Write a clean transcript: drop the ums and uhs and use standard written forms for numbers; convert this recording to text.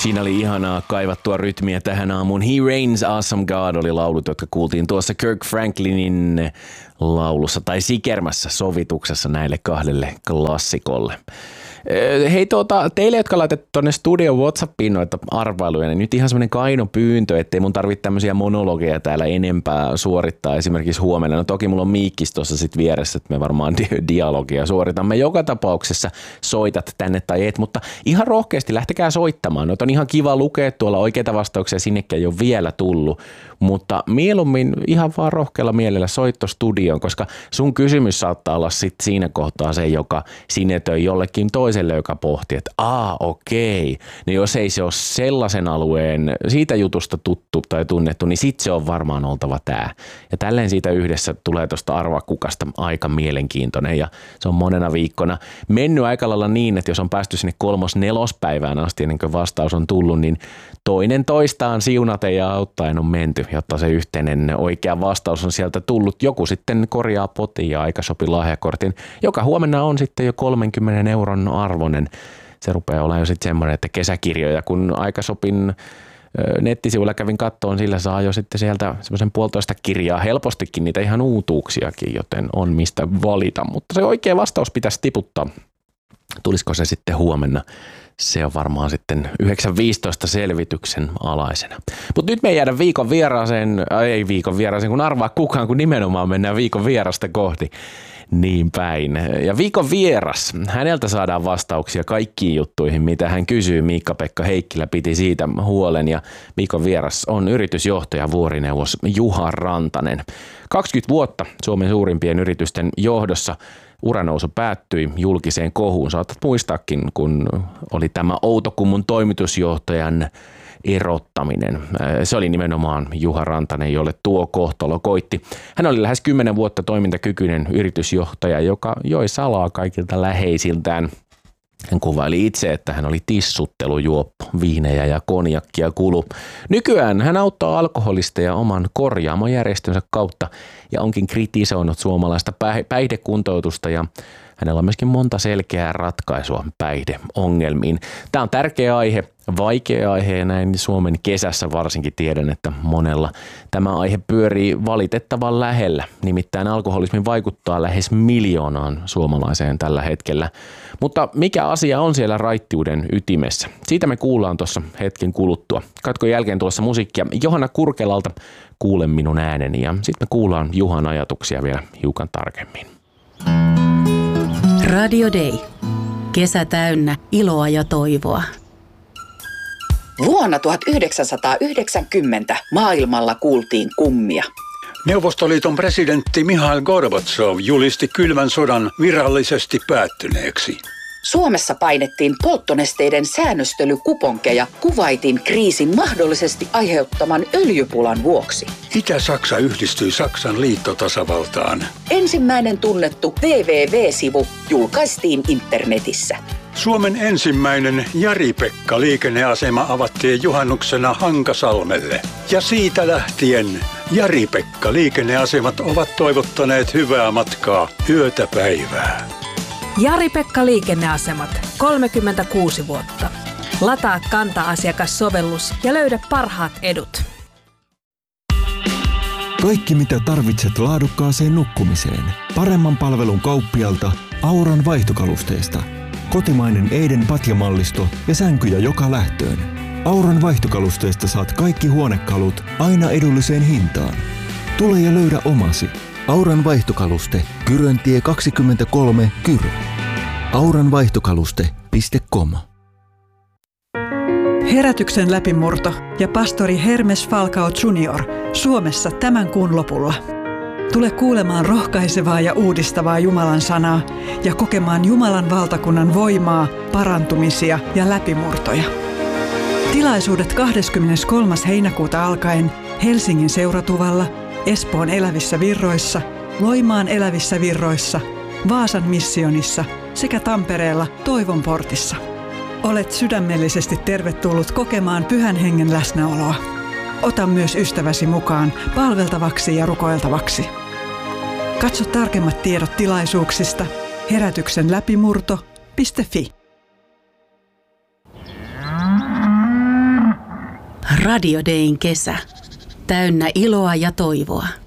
Siinä oli ihanaa kaivattua rytmiä tähän aamuun. He Reigns, Awesome God oli laulut, jotka kuultiin tuossa Kirk Franklinin laulussa tai sikermässä sovituksessa näille kahdelle klassikolle. Hei teille, jotka laitatte tuonne studio WhatsAppiin noita arvailuja, niin nyt ihan semmoinen kaino pyyntö, ettei mun tarvitse tämmöisiä monologeja täällä enempää suorittaa esimerkiksi huomenna. No toki mulla on miikkis tuossa sit vieressä, että me varmaan dialogia suoritamme. Joka tapauksessa soitat tänne tai et, mutta ihan rohkeasti lähtekää soittamaan. Noita on ihan kiva lukea tuolla, oikeita vastauksia sinnekään ei ole vielä tullut, mutta mieluummin ihan vaan rohkealla mielellä soitto studioon, koska sun kysymys saattaa olla sit siinä kohtaa se, joka sinetöi jollekin toiselle, joka pohtii, että okei, niin jos ei se ole sellaisen alueen siitä jutusta tuttu tai tunnettu, niin sit se on varmaan oltava tää. Ja tälleen siitä yhdessä tulee tuosta arvakukasta aika mielenkiintoinen ja se on monena viikkona mennyt aika lailla niin, että jos on päästy sinne 3.–4. päivään asti ennen kuin vastaus on tullut, niin toinen toistaan siunaten ja auttaen on menty, jotta se yhteinen oikea vastaus on sieltä tullut. Joku sitten korjaa potin ja Aikasopi lahjakortin, joka huomenna on sitten jo 30 euron arvoinen. Se rupeaa olemaan jo sitten semmoinen, että kesäkirjoja, kun Aikasopin nettisivuilla kävin kattoon, sillä saa jo sitten sieltä semmoisen 1,5 kirjaa, helpostikin niitä ihan uutuuksiakin, joten on mistä valita. Mutta se oikea vastaus pitäisi tiputtaa. Tulisiko se sitten huomenna? Se on varmaan sitten 9.15 selvityksen alaisena. Mutta nyt me ei jäädä viikon vieraaseen, kun arvaa kukaan, kun nimenomaan mennään viikon vierasta kohti. Niin päin. Ja viikon vieras, häneltä saadaan vastauksia kaikkiin juttuihin, mitä hän kysyy. Miikka-Pekka Heikkilä piti siitä huolen ja viikon vieras on yritysjohtaja vuorineuvos Juha Rantanen. 20 vuotta Suomen suurimpien yritysten johdossa. Uranousu päättyi julkiseen kohuun. Saatat muistaakin, kun oli tämä Outokummun toimitusjohtajan erottaminen. Se oli nimenomaan Juha Rantanen, jolle tuo kohtalo koitti. Hän oli lähes 10 vuotta toimintakykyinen yritysjohtaja, joka joi salaa kaikilta läheisiltään. Hän kuvaili itse, että hän oli tissuttelujuoppo, viinejä ja konjakkia kulu. Nykyään hän auttaa alkoholisteja oman korjaamojärjestönsä kautta ja onkin kritisoinut suomalaista päihdekuntoutusta ja hänellä on myöskin monta selkeää ratkaisua päihdeongelmiin. Tämä on tärkeä aihe, vaikea aihe ja näin Suomen kesässä varsinkin tiedän, että monella tämä aihe pyörii valitettavan lähellä. Nimittäin alkoholismi vaikuttaa lähes 1 miljoonaan suomalaiseen tällä hetkellä. Mutta mikä asia on siellä raittiuden ytimessä? Siitä me kuullaan tuossa hetken kuluttua. Katkon jälkeen tulossa musiikkia Johanna Kurkelalta Kuule minun ääneni ja sitten me kuullaan Juhan ajatuksia vielä hiukan tarkemmin. Radio Day. Kesä täynnä iloa ja toivoa. Vuonna 1990 maailmalla kuultiin kummia. Neuvostoliiton presidentti Mihail Gorbatsov julisti kylmän sodan virallisesti päättyneeksi. Suomessa painettiin polttonesteiden säännöstelykuponkeja Kuwaitin kriisin mahdollisesti aiheuttaman öljypulan vuoksi. Itä-Saksa yhdistyi Saksan liittotasavaltaan. Ensimmäinen tunnettu www-sivu julkaistiin internetissä. Suomen ensimmäinen Jari-Pekka-liikenneasema avattiin juhannuksena Hankasalmelle. Ja siitä lähtien Jari-Pekka-liikenneasemat ovat toivottaneet hyvää matkaa yötä päivää. Jari-Pekka Liikenneasemat, 36 vuotta. Lataa Kanta-asiakassovellus ja löydä parhaat edut. Kaikki mitä tarvitset laadukkaaseen nukkumiseen. Paremman palvelun kauppialta Auran vaihtokalusteesta. Kotimainen Eiden patjamallisto ja sänkyjä joka lähtöön. Auran vaihtokalusteesta saat kaikki huonekalut aina edulliseen hintaan. Tule ja löydä omasi. Auran vaihtokaluste, Kyröntie 23, Kyrö. auranvaihtokaluste.com. Herätyksen läpimurto ja pastori Hermes Falcao Jr. Suomessa tämän kuun lopulla. Tule kuulemaan rohkaisevaa ja uudistavaa Jumalan sanaa ja kokemaan Jumalan valtakunnan voimaa, parantumisia ja läpimurtoja. Tilaisuudet 23. heinäkuuta alkaen Helsingin Seuratuvalla, Espoon Elävissä Virroissa, Loimaan Elävissä Virroissa, Vaasan missionissa sekä Tampereella Toivon portissa. Olet sydämellisesti tervetullut kokemaan Pyhän Hengen läsnäoloa. Ota myös ystäväsi mukaan palveltavaksi ja rukoiltavaksi. Katso tarkemmat tiedot tilaisuuksista herätyksenläpimurto.fi. Radio Dayn kesä. Täynnä iloa ja toivoa.